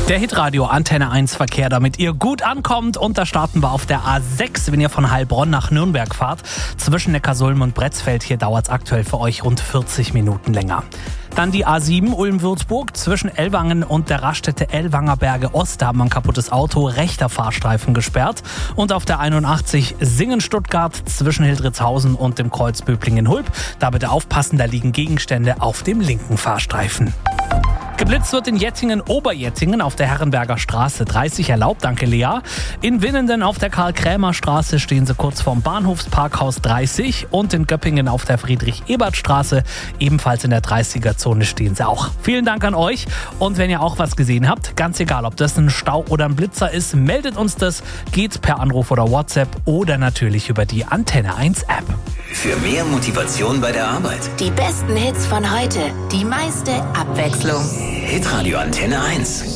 Der Hitradio Antenne 1 Verkehr, damit ihr gut ankommt. Und da starten wir auf der A6, wenn ihr von Heilbronn nach Nürnberg fahrt. Zwischen Neckarsulm und Bretzfeld, hier dauert es aktuell für euch rund 40 Minuten länger. Dann die A7 Ulm-Würzburg zwischen Ellwangen und der Raststätte Ellwanger Berge Ost. Da haben wir ein kaputtes Auto, rechter Fahrstreifen gesperrt. Und auf der 81 Singen-Stuttgart zwischen Hildritzhausen und dem Kreuz Böblingen-Hulb. Da bitte aufpassen, da liegen Gegenstände auf dem linken Fahrstreifen. Geblitzt wird in Jettingen-Oberjettingen auf der Herrenberger Straße 30 erlaubt, danke Lea. In Winnenden auf der Karl-Krämer-Straße stehen sie kurz vorm Bahnhofsparkhaus 30 und in Göppingen auf der Friedrich-Ebert-Straße, ebenfalls in der 30er-Zone stehen sie auch. Vielen Dank an euch und wenn ihr auch was gesehen habt, ganz egal, ob das ein Stau oder ein Blitzer ist, meldet uns das, geht per Anruf oder WhatsApp oder natürlich über die Antenne 1 App. Für mehr Motivation bei der Arbeit. Die besten Hits von heute, die meiste Abwechslung. Hitradio Antenne 1.